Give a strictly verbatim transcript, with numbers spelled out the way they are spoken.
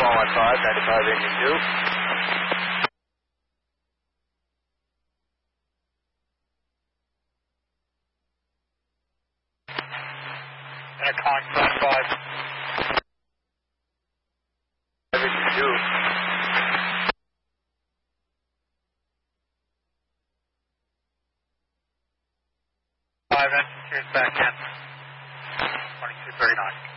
four one five, ninety-five engine two. And calling five five. Engine two. Five engine two's back in. twenty-two thirty-nine.